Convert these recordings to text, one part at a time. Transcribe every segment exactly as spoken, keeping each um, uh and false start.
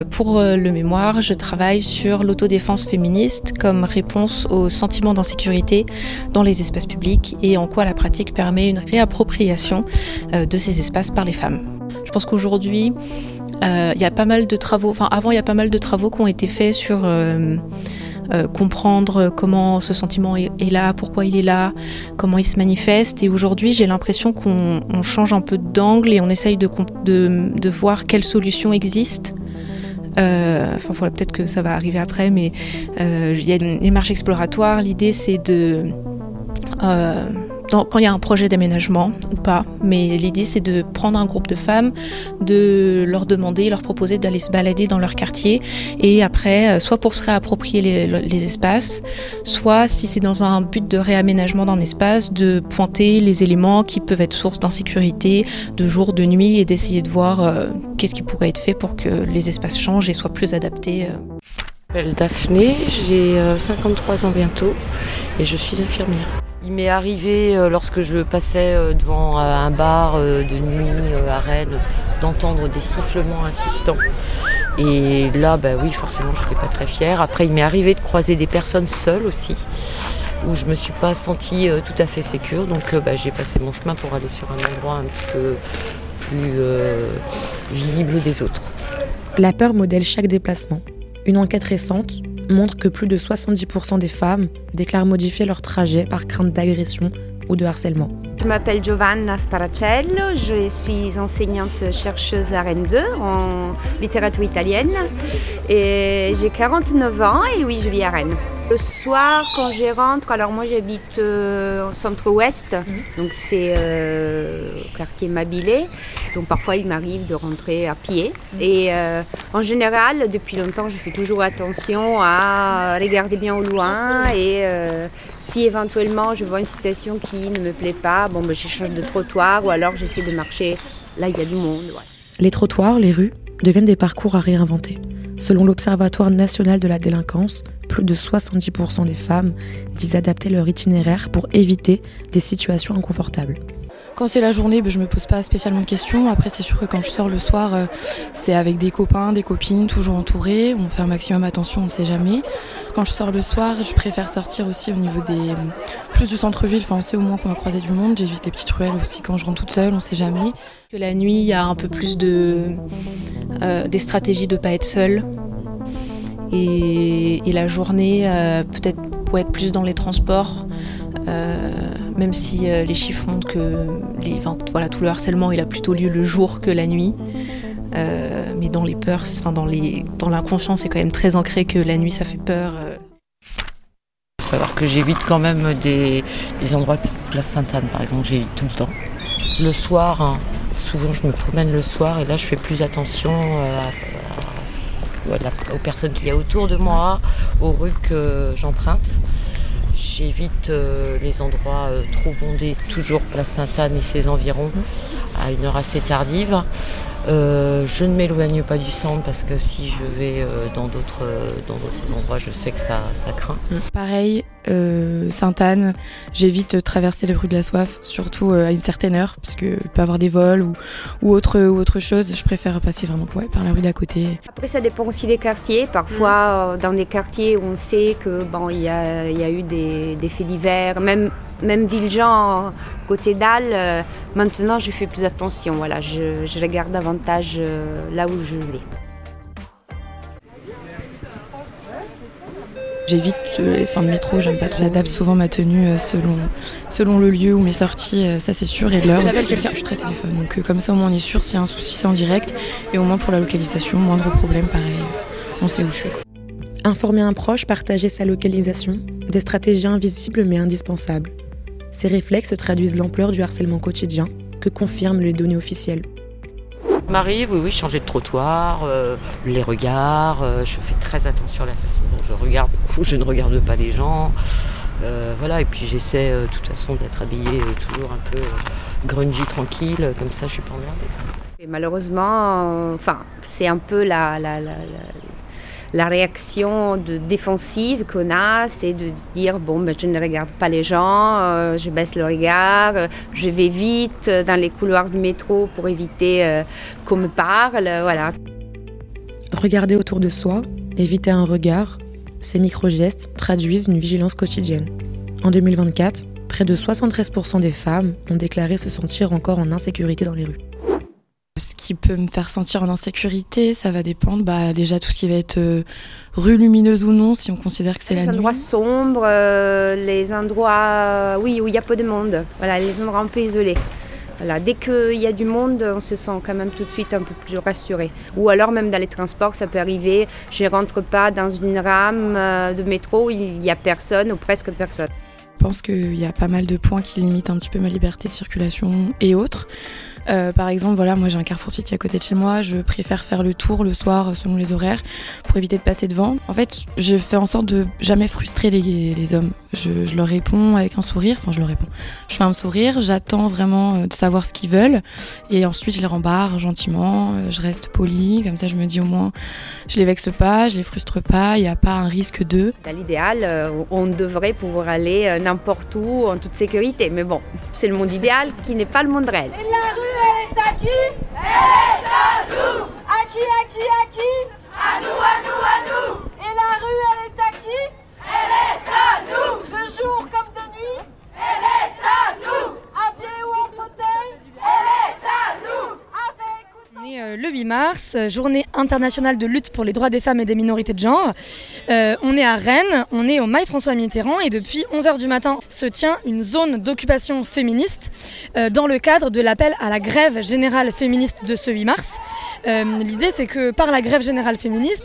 Pour le mémoire, je travaille sur l'autodéfense féministe comme réponse au sentiment d'insécurité dans les espaces publics et en quoi la pratique permet une réappropriation de ces espaces par les femmes. Je pense qu'aujourd'hui, euh, il y a pas mal de travaux, enfin avant il y a pas mal de travaux qui ont été faits sur euh, euh, comprendre comment ce sentiment est, est là, pourquoi il est là, comment il se manifeste. Et aujourd'hui, j'ai l'impression qu'on on change un peu d'angle et on essaye de, de, de voir quelles solutions existent. Euh, enfin, voilà, peut-être que ça va arriver après, mais euh, il y a une démarche exploratoire. L'idée, c'est de... Euh, dans, quand il y a un projet d'aménagement ou pas, mais l'idée, c'est de prendre un groupe de femmes, de leur demander, leur proposer d'aller se balader dans leur quartier et après, soit pour se réapproprier les, les espaces, soit, si c'est dans un but de réaménagement d'un espace, de pointer les éléments qui peuvent être source d'insécurité de jour, de nuit et d'essayer de voir euh, qu'est-ce qui pourrait être fait pour que les espaces changent et soient plus adaptés. Je m'appelle Daphné, j'ai cinquante-trois ans bientôt et je suis infirmière. Il m'est arrivé euh, lorsque je passais euh, devant euh, un bar euh, de nuit euh, à Rennes d'entendre des sifflements insistants. Et là, bah oui, forcément, je n'étais pas très fière. Après, il m'est arrivé de croiser des personnes seules aussi, où je ne me suis pas sentie euh, tout à fait sécure. Donc, euh, bah, j'ai passé mon chemin pour aller sur un endroit un petit peu plus euh, visible des autres. La peur modèle chaque déplacement. Une enquête récente montre que plus de soixante-dix pour cent des femmes déclarent modifier leur trajet par crainte d'agression ou de harcèlement. Je m'appelle Giovanna Sparacello, je suis enseignante chercheuse à Rennes deux en littérature italienne et j'ai quarante-neuf ans et oui, je vis à Rennes. Le soir, quand je rentre, alors moi j'habite euh, au centre-ouest, mmh. donc c'est euh, au quartier Mabilé, donc parfois il m'arrive de rentrer à pied. Mmh. Et euh, en général, depuis longtemps, je fais toujours attention à regarder bien au loin et euh, si éventuellement je vois une situation qui ne me plaît pas, bon, ben, je change de trottoir ou alors j'essaie de marcher là il y a du monde. Ouais. Les trottoirs, les rues, deviennent des parcours à réinventer. Selon l'Observatoire national de la délinquance, plus de soixante-dix pour cent des femmes disent adapter leur itinéraire pour éviter des situations inconfortables. Quand c'est la journée, je ne me pose pas spécialement de questions. Après, c'est sûr que quand je sors le soir, c'est avec des copains, des copines, toujours entourés. On fait un maximum attention, on ne sait jamais. Quand je sors le soir, je préfère sortir aussi au niveau des plus du centre-ville. Enfin, on sait au moins qu'on va croiser du monde. J'évite les petites ruelles aussi quand je rentre toute seule, on ne sait jamais. Que la nuit, il y a un peu plus de euh, des stratégies de ne pas être seule. Et, et la journée, euh, peut-être pour être plus dans les transports. Euh, même si euh, les chiffres montrent que les, enfin, voilà, tout le harcèlement il a plutôt lieu le jour que la nuit. Euh, mais dans les peurs, enfin, dans, les, dans l'inconscient, c'est quand même très ancré que la nuit ça fait peur. Euh. Il faut savoir que j'évite quand même des, des endroits de place Sainte-Anne par exemple, j'évite tout le temps. Le soir, hein, souvent je me promène le soir et là je fais plus attention à, à, à, aux personnes qu'il y a autour de moi, aux rues que j'emprunte. J'évite euh, les endroits euh, trop bondés, toujours place Sainte-Anne et ses environs, à une heure assez tardive. Euh, je ne m'éloigne pas du centre parce que si je vais euh, dans, d'autres, euh, dans d'autres endroits, je sais que ça, ça craint. Pareil, euh, Sainte-Anne, j'évite de traverser les rues de la Soif, surtout euh, à une certaine heure, parce qu'il peut y avoir des vols ou, ou, autre, ou autre chose. Je préfère passer vraiment ouais, par la rue d'à côté. Après, ça dépend aussi des quartiers. Parfois, mmh. dans des quartiers où on sait que bon, y a, y a eu des, des faits divers, même Même Villejean, côté d'Al, euh, maintenant je fais plus attention. Voilà, je, je regarde davantage euh, là où je vais. J'évite les fins de métro, j'aime pas trop. J'adapte souvent ma tenue selon, selon le lieu où mes sorties, ça c'est sûr, et l'heure. J'appelle quelqu'un, je suis très téléphone, donc comme ça au moins on est sûr, s'il y a un souci c'est en direct. Et au moins pour la localisation, moindre problème, pareil, on sait où je suis. Quoi. Informer un proche, partager sa localisation, des stratégies invisibles mais indispensables. Ces réflexes traduisent l'ampleur du harcèlement quotidien que confirment les données officielles. Il m'arrive, oui, oui, changer de trottoir, euh, les regards, euh, je fais très attention à la façon dont je regarde, ou je ne regarde pas les gens. Euh, voilà, et puis j'essaie euh, de toute façon d'être habillée euh, toujours un peu euh, grungy, tranquille, comme ça je suis pas emmerdée. Et malheureusement, enfin, c'est un peu la... la, la, la... La réaction de défensive qu'on a, c'est de dire bon, ben, je ne regarde pas les gens, euh, je baisse le regard, euh, je vais vite dans les couloirs du métro pour éviter euh, qu'on me parle, voilà. Regarder autour de soi, éviter un regard, ces micro-gestes traduisent une vigilance quotidienne. En deux mille vingt-quatre, près de soixante-treize pour cent des femmes ont déclaré se sentir encore en insécurité dans les rues. Ce qui peut me faire sentir en insécurité, ça va dépendre bah, déjà tout ce qui va être euh, rue lumineuse ou non, si on considère que c'est la nuit. Les endroits sombres, euh, les endroits oui, où il y a peu de monde, voilà, les endroits un peu isolés. Voilà, dès qu'il y a du monde, on se sent quand même tout de suite un peu plus rassuré. Ou alors même dans les transports, ça peut arriver, je ne rentre pas dans une rame de métro, il n'y a personne ou presque personne. Je pense qu'il y a pas mal de points qui limitent un petit peu ma liberté de circulation et autres. Euh, par exemple, voilà, moi j'ai un Carrefour City à côté de chez moi, je préfère faire le tour le soir selon les horaires pour éviter de passer devant. En fait, je fais en sorte de jamais frustrer les, les hommes. Je, je leur réponds avec un sourire, enfin je leur réponds. Je fais un sourire, j'attends vraiment de savoir ce qu'ils veulent et ensuite je les rembarre gentiment, je reste polie, comme ça je me dis au moins je les vexe pas, je les frustre pas, il n'y a pas un risque d'eux. Dans l'idéal, on devrait pouvoir aller n'importe où en toute sécurité, mais bon, c'est le monde idéal qui n'est pas le monde réel. Et la rue, elle est à qui? Elle est à nous. À qui, à qui, à qui? À nous, à nous, à nous. Et la rue, elle est à qui? Elle est à nous. De jour comme de nuit? Elle est à nous. À pied ou en fauteuil? Elle est à nous. Avec ou sans... On est euh, le huit mars, journée internationale de lutte pour les droits des femmes et des minorités de genre. Euh, on est à Rennes, on est au Mail François Mitterrand et depuis onze heures du matin se tient une zone d'occupation féministe euh, dans le cadre de l'appel à la grève générale féministe de ce huit mars. Euh, l'idée c'est que par la grève générale féministe,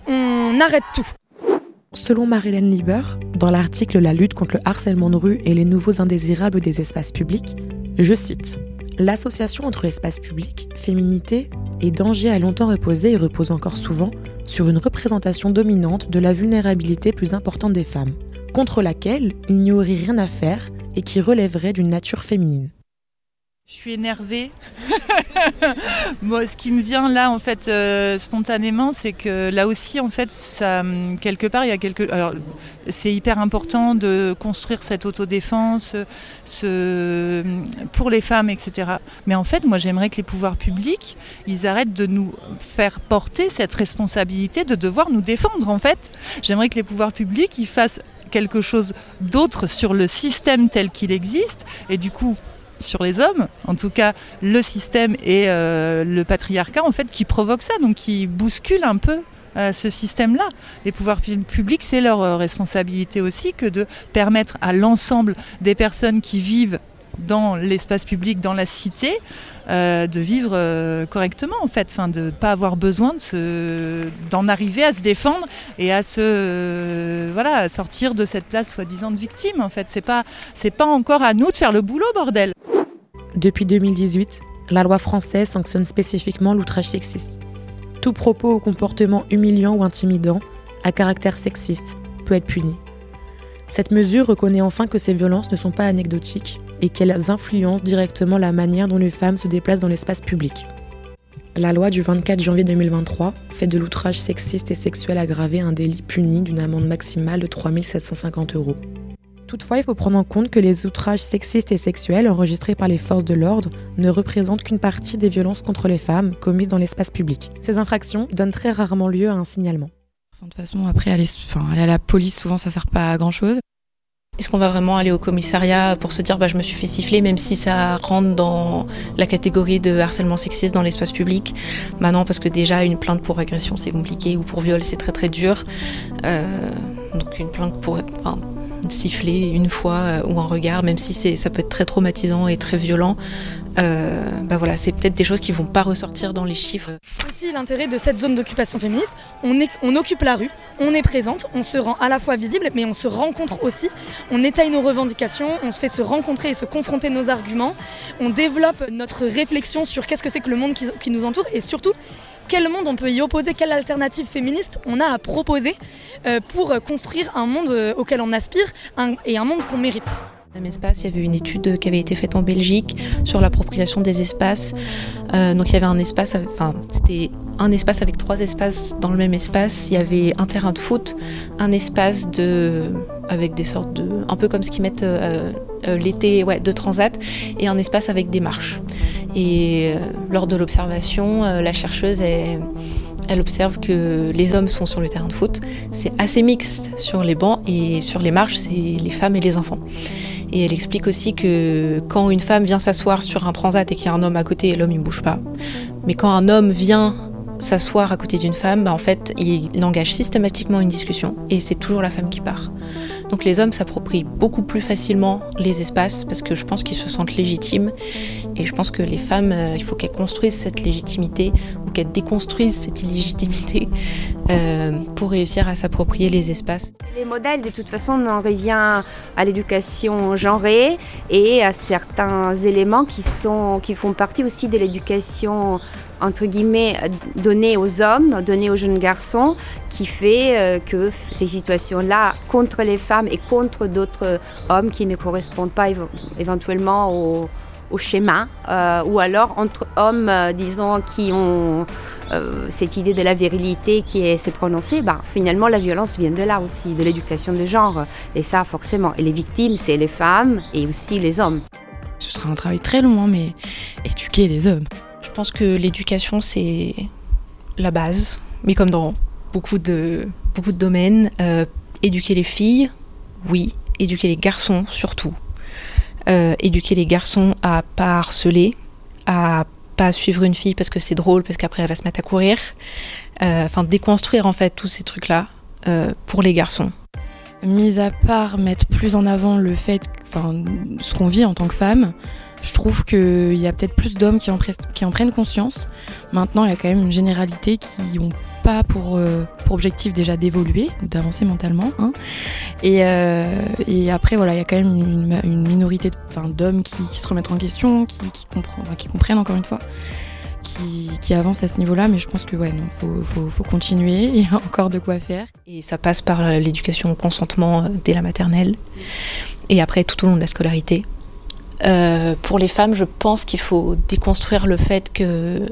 on arrête tout. Selon Marilène Lieber, dans l'article « La lutte contre le harcèlement de rue et les nouveaux indésirables des espaces publics », je cite « L'association entre espace public, féminité et danger a longtemps reposé et repose encore souvent sur une représentation dominante de la vulnérabilité plus importante des femmes, contre laquelle il n'y aurait rien à faire et qui relèverait d'une nature féminine. » Je suis énervée. Moi, ce qui me vient là, en fait, euh, spontanément, c'est que là aussi, en fait, ça, quelque part, il y a quelque. Alors, c'est hyper important de construire cette autodéfense, ce, pour les femmes, et cetera. Mais en fait, moi, j'aimerais que les pouvoirs publics, ils arrêtent de nous faire porter cette responsabilité de devoir nous défendre. En fait, j'aimerais que les pouvoirs publics, ils fassent quelque chose d'autre sur le système tel qu'il existe, et du coup. Sur les hommes, en tout cas le système et euh, le patriarcat en fait qui provoquent ça, donc qui bousculent un peu euh, ce système-là. Les pouvoirs publics, c'est leur euh, responsabilité aussi que de permettre à l'ensemble des personnes qui vivent dans l'espace public, dans la cité, euh, de vivre euh, correctement en fait, enfin, de ne pas avoir besoin de se, d'en arriver à se défendre et à se euh, voilà, à sortir de cette place soi-disant de victime en fait. C'est pas, c'est pas encore à nous de faire le boulot, bordel. Depuis deux mille dix-huit, la loi française sanctionne spécifiquement l'outrage sexiste. Tout propos ou comportement humiliant ou intimidant à caractère sexiste peut être puni. Cette mesure reconnaît enfin que ces violences ne sont pas anecdotiques et qu'elles influencent directement la manière dont les femmes se déplacent dans l'espace public. La loi du vingt-quatre janvier deux mille vingt-trois fait de l'outrage sexiste et sexuel aggravé un délit puni d'une amende maximale de trois mille sept cent cinquante euros. Toutefois, il faut prendre en compte que les outrages sexistes et sexuels enregistrés par les forces de l'ordre ne représentent qu'une partie des violences contre les femmes commises dans l'espace public. Ces infractions donnent très rarement lieu à un signalement. De toute façon, après, aller, enfin, aller à la police, souvent, ça sert pas à grand-chose. Est-ce qu'on va vraiment aller au commissariat pour se dire bah, je me suis fait siffler, même si ça rentre dans la catégorie de harcèlement sexiste dans l'espace public? Bah non, parce que déjà une plainte pour agression c'est compliqué, ou pour viol c'est très très dur. Euh, donc une plainte pour enfin, siffler une fois euh, ou un regard, même si c'est, ça peut être très traumatisant et très violent, euh, bah voilà, c'est peut-être des choses qui vont pas ressortir dans les chiffres. Aussi l'intérêt de cette zone d'occupation féministe, on, est, on occupe la rue, on est présente, on se rend à la fois visible, mais on se rencontre aussi. On étaye nos revendications, on se fait se rencontrer et se confronter nos arguments. On développe notre réflexion sur qu'est-ce que c'est que le monde qui, qui nous entoure et surtout quel monde on peut y opposer, quelle alternative féministe on a à proposer euh, pour construire un monde auquel on aspire un, et un monde qu'on mérite. Même espace, il y avait une étude qui avait été faite en Belgique sur l'appropriation des espaces. Euh, donc il y avait un espace, enfin c'était un espace avec trois espaces dans le même espace. Il y avait un terrain de foot, un espace de, avec des sortes de, un peu comme ce qu'ils mettent euh, euh, l'été, ouais, de transat, et un espace avec des marches. Et euh, lors de l'observation, euh, la chercheuse est Elle observe que les hommes sont sur le terrain de foot, c'est assez mixte sur les bancs et sur les marches, c'est les femmes et les enfants. Et elle explique aussi que quand une femme vient s'asseoir sur un transat et qu'il y a un homme à côté, l'homme il ne bouge pas. Mais quand un homme vient s'asseoir à côté d'une femme, bah en fait, il engage systématiquement une discussion et c'est toujours la femme qui part. Donc les hommes s'approprient beaucoup plus facilement les espaces parce que je pense qu'ils se sentent légitimes et je pense que les femmes, euh, il faut qu'elles construisent cette légitimité ou qu'elles déconstruisent cette illégitimité euh, pour réussir à s'approprier les espaces. Les modèles, de toute façon, on en revient à l'éducation genrée et à certains éléments qui, sont, qui font partie aussi de l'éducation entre guillemets donnée aux hommes, donnée aux jeunes garçons, qui fait euh, que ces situations-là contre les femmes et contre d'autres hommes qui ne correspondent pas éve- éventuellement au, au schéma, euh, ou alors entre hommes, euh, disons, qui ont euh, cette idée de la virilité qui est, s'est prononcée, bah, finalement la violence vient de là aussi, de l'éducation de genre, et ça forcément. Et les victimes, c'est les femmes et aussi les hommes. Ce sera un travail très long, hein, mais éduquer les hommes. Je pense que l'éducation, c'est la base, mais comme dans beaucoup de, beaucoup de domaines, euh, éduquer les filles, oui, éduquer les garçons surtout. Euh, éduquer les garçons à pas harceler, à pas suivre une fille parce que c'est drôle, parce qu'après elle va se mettre à courir. Euh, enfin, déconstruire en fait tous ces trucs-là euh, pour les garçons. Mis à part mettre plus en avant le fait, enfin, ce qu'on vit en tant que femme, je trouve qu'il y a peut-être plus d'hommes qui en, pre- qui en prennent conscience. Maintenant, il y a quand même une généralité qui n'ont pas pour, euh, pour objectif déjà d'évoluer ou d'avancer mentalement. Hein. Et, euh, et après, voilà, il y a quand même une, une minorité de, enfin, d'hommes qui, qui se remettent en question, qui, qui, comprend, enfin, qui comprennent encore une fois, qui, qui avancent à ce niveau-là. Mais je pense que ouais, non, faut, faut, faut continuer, il y a encore de quoi faire. Et ça passe par l'éducation au consentement dès la maternelle et après tout au long de la scolarité. Euh, pour les femmes, je pense qu'il faut déconstruire le fait qu'elles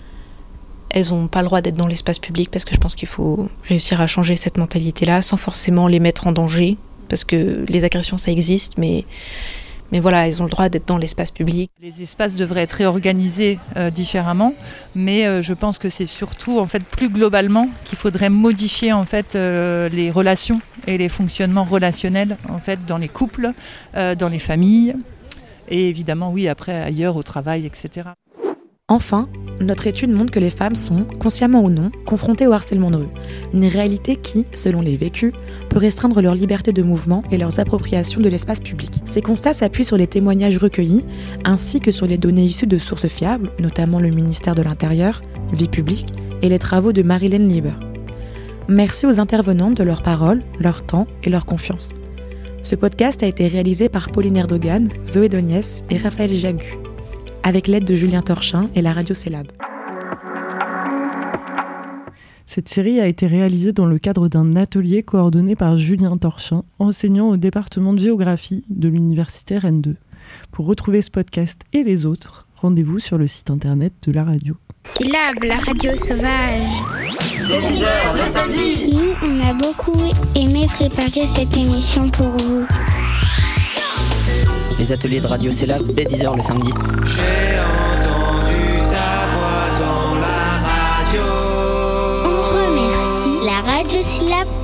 n'ont pas le droit d'être dans l'espace public parce que je pense qu'il faut réussir à changer cette mentalité-là sans forcément les mettre en danger parce que les agressions, ça existe, mais, mais voilà, elles ont le droit d'être dans l'espace public. Les espaces devraient être réorganisés euh, différemment, mais euh, je pense que c'est surtout, en fait, plus globalement, qu'il faudrait modifier en fait euh, les relations et les fonctionnements relationnels en fait dans les couples, euh, dans les familles. Et évidemment, oui, après, ailleurs, au travail, et cetera. Enfin, notre étude montre que les femmes sont, consciemment ou non, confrontées au harcèlement de rue. Une réalité qui, selon les vécus, peut restreindre leur liberté de mouvement et leurs appropriations de l'espace public. Ces constats s'appuient sur les témoignages recueillis, ainsi que sur les données issues de sources fiables, notamment le ministère de l'Intérieur, Vie publique, et les travaux de Marilyn Lieber. Merci aux intervenantes de leurs paroles, leur temps et leur confiance. Ce podcast a été réalisé par Pauline Erdogan, Zoé Doniès et Raphaël Jagu, avec l'aide de Julien Torchin et la radio Célab. Cette série a été réalisée dans le cadre d'un atelier coordonné par Julien Torchin, enseignant au département de géographie de l'université Rennes deux. Pour retrouver ce podcast et les autres, rendez-vous sur le site internet de la radio. Célab, la radio sauvage. dès dix heures le samedi. Nous, on a beaucoup aimé préparer cette émission pour vous. Les ateliers de radio Célab dès dix heures le samedi. J'ai entendu ta voix dans la radio. On remercie la radio Célab